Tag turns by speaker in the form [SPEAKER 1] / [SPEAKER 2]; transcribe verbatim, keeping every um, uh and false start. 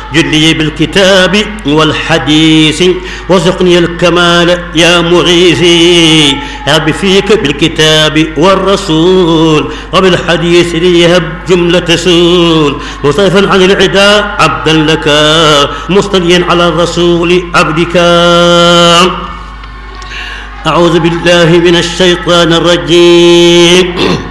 [SPEAKER 1] جلي بالكتاب والحديث وارزقني الكمال يا مغيثي. رب فيك بالكتاب والرسول وبالحديث ليهب جملة سول. مصطفى عن العداء عبدا لك مصطليا على الرسول عبدك. أعوذ بالله من الشيطان الرجيم.